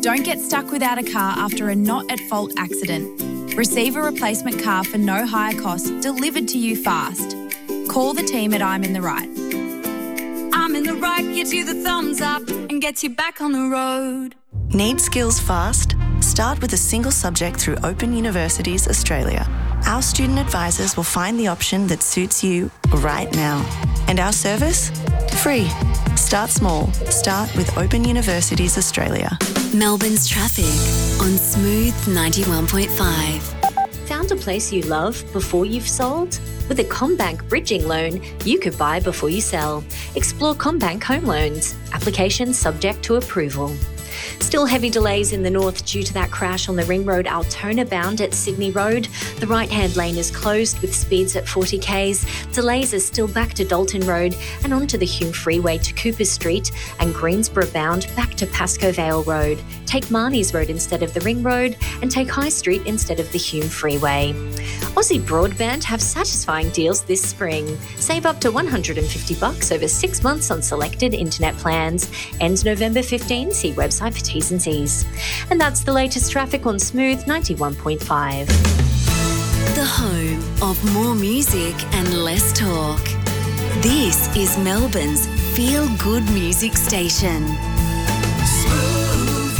Don't get stuck without a car after a not-at-fault accident. Receive a replacement car for no higher cost delivered to you fast. Call the team at I'm in the Right. I'm in the Right gives you the thumbs up and gets you back on the road. Need skills fast? Start with a single subject through Open Universities Australia. Our student advisors will find the option that suits you right now. And our service? Free. Start small. Start with Open Universities Australia. Melbourne's traffic on Smooth 91.5. Found a place you love before you've sold? With a CommBank bridging loan, you could buy before you sell. Explore CommBank Home Loans. Application subject to approval. Still heavy delays in the north due to that crash on the Ring Road Altona bound at Sydney Road. The right-hand lane is closed with speeds at 40 k's. Delays are still back to Dalton Road and onto the Hume Freeway to Cooper Street and Greensborough bound back to Pascoe Vale Road. Take Marnie's Road instead of the Ring Road and take High Street instead of the Hume Freeway. Aussie Broadband have satisfying deals this spring. Save up to $150 over 6 months on selected internet plans. Ends November 15. See website for T's and C's. And that's the latest traffic on Smooth 91.5. The home of more music and less talk. This is Melbourne's feel-good music station. Smooth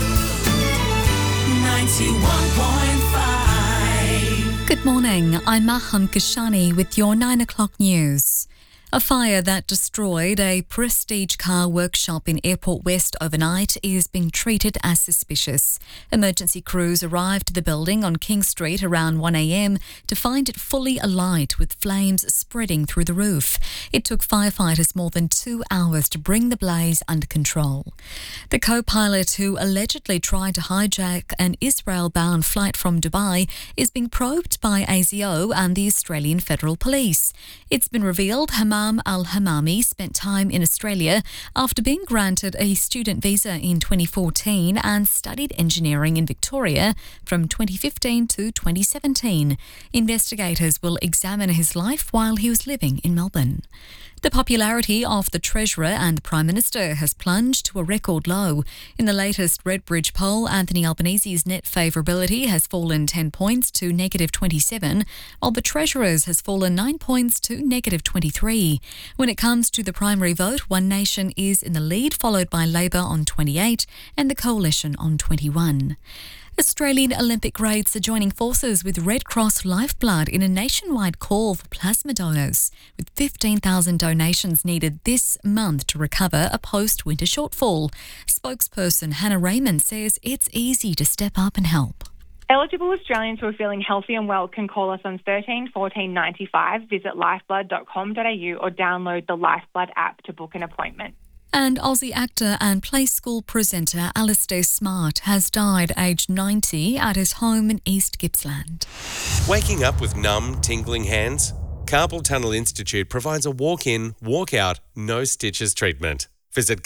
91.5. Good morning, I'm Maham Kashani with your 9 o'clock news. A fire that destroyed a prestige car workshop in Airport West overnight is being treated as suspicious. Emergency crews arrived to the building on King Street around 1 a.m. to find it fully alight with flames spreading through the roof. It took firefighters more than 2 hours to bring the blaze under control. The co-pilot who allegedly tried to hijack an Israel-bound flight from Dubai is being probed by ASIO and the Australian Federal Police. It's been revealed Hamam Al-Hamami spent time in Australia after being granted a student visa in 2014 and studied engineering in Victoria from 2015 to 2017. Investigators will examine his life while he was living in Melbourne. The popularity of the Treasurer and the Prime Minister has plunged to a record low. In the latest Redbridge poll, Anthony Albanese's net favourability has fallen 10 points to negative 27, while the Treasurer's has fallen 9 points to negative 23. When it comes to the primary vote, One Nation is in the lead, followed by Labor on 28 and the Coalition on 21. Australian Olympic greats are joining forces with Red Cross Lifeblood in a nationwide call for plasma donors, with 15,000 donations needed this month to recover a post-winter shortfall. Spokesperson Hannah Raymond says it's easy to step up and help. Eligible Australians who are feeling healthy and well can call us on 13 14 95, visit lifeblood.com.au or download the Lifeblood app to book an appointment. And Aussie actor and Play School presenter Alistair Smart has died aged 90 at his home in East Gippsland. Waking up with numb, tingling hands? Carpal Tunnel Institute provides a walk-in, walk-out, no stitches treatment. Visit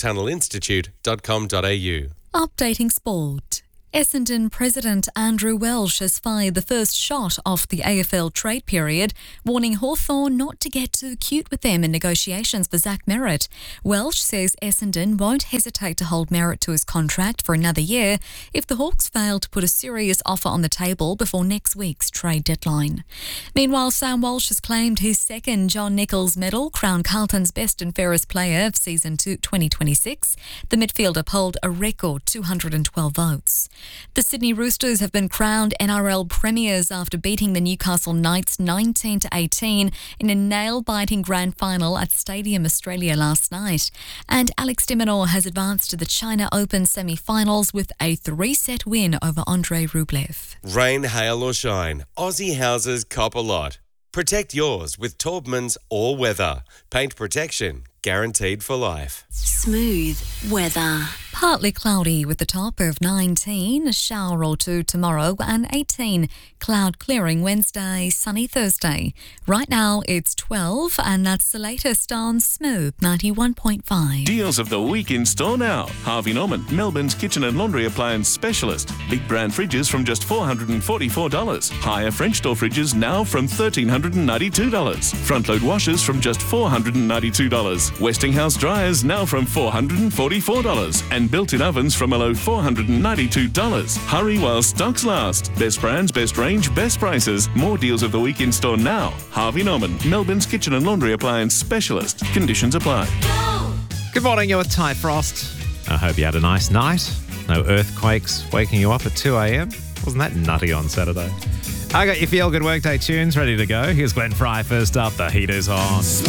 carpaltunnelinstitute.com.au. Updating sport. Essendon President Andrew Welsh has fired the first shot of the AFL trade period, warning Hawthorn not to get too cute with them in negotiations for Zach Merritt. Welsh says Essendon won't hesitate to hold Merritt to his contract for another year if the Hawks fail to put a serious offer on the table before next week's trade deadline. Meanwhile, Sam Walsh has claimed his second John Nicholls medal, crowned Carlton's best and fairest player of season 2026. The midfielder polled a record 212 votes. The Sydney Roosters have been crowned NRL premiers after beating the Newcastle Knights 19-18 in a nail-biting grand final at Stadium Australia last night. And Alex de Minaur has advanced to the China Open semi-finals with a 3-set win over Andrei Rublev. Rain, hail or shine, Aussie houses cop a lot. Protect yours with Taubman's All Weather. Paint protection guaranteed for life. Smooth weather. Partly cloudy with a top of 19, a shower or two tomorrow, and 18. Cloud clearing Wednesday, sunny Thursday. Right now it's 12, and that's the latest on Smooth 91.5. Deals of the week in store now. Harvey Norman, Melbourne's kitchen and laundry appliance specialist. Big brand fridges from just $444. Higher French door fridges now from $1,392. Front load washers from just $492. Westinghouse dryers now from $444. And built-in ovens from a low $492. Hurry while stocks last. Best brands, best range, best prices. More deals of the week in store now. Harvey Norman, Melbourne's kitchen and laundry appliance specialist. Conditions apply. Good morning, you're with Ty Frost. I hope you had a nice night. No earthquakes waking you up at 2 a.m. Wasn't that nutty on Saturday? I got your feel-good workday tunes ready to go. Here's Glenn Fry first up. The heat is on.